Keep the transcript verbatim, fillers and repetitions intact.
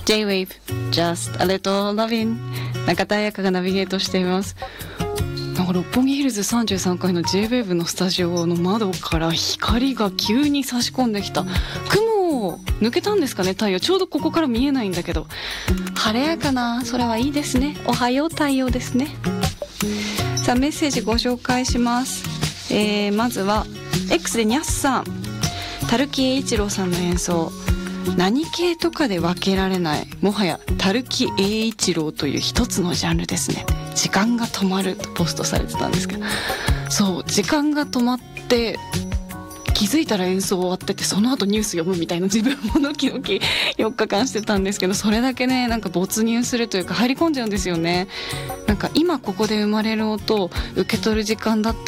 J-Wave Just a Little Lovin'、 中田彩香がナビゲートしています。なんか六本木ヒルズさんじゅうさんかいの J-Wave のスタジオの窓から光が急に差し込んできた。雲抜けたんですかね、太陽。ちょうどここから見えないんだけど、晴れやかな空はいいですね。おはよう太陽ですね。さあメッセージご紹介します。えー、まずは X でニャッさん、樽木英一郎さんの演奏、何系とかで分けられない、もはや樽木英一郎という一つのジャンルですね。時間が止まるとポストされてたんですけど、そう時間が止まって気づいたら演奏終わってて、その後ニュース読むみたいな自分もドキドキよっかかんしてたんですけど、それだけねなんか没入するというか入り込んじゃうんですよね。なんか今ここで生まれる音を受け取る時間だった